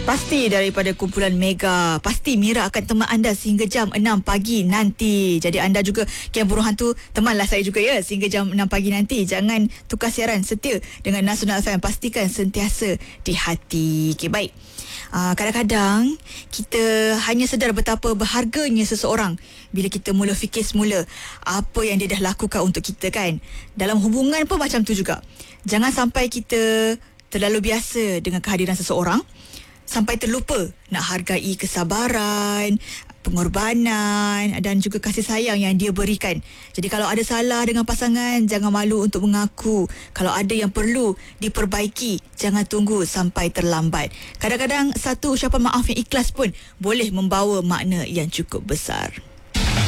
Pasti daripada kumpulan Mega. Pasti Mira akan teman anda sehingga jam 6 pagi nanti. Jadi anda juga Kem Burung Hantu, temanlah saya juga ya sehingga jam 6 pagi nanti. Jangan tukar siaran, setia dengan Nasional FM. Pastikan sentiasa di hati. Okey, baik. Kadang-kadang kita hanya sedar betapa berharganya seseorang bila kita mula fikir semula apa yang dia dah lakukan untuk kita kan. Dalam hubungan pun macam tu juga. Jangan sampai kita terlalu biasa dengan kehadiran seseorang sampai terlupa nak hargai kesabaran, pengorbanan dan juga kasih sayang yang dia berikan. Jadi kalau ada salah dengan pasangan, jangan malu untuk mengaku. Kalau ada yang perlu diperbaiki, jangan tunggu sampai terlambat. Kadang-kadang satu ucapan maaf yang ikhlas pun boleh membawa makna yang cukup besar.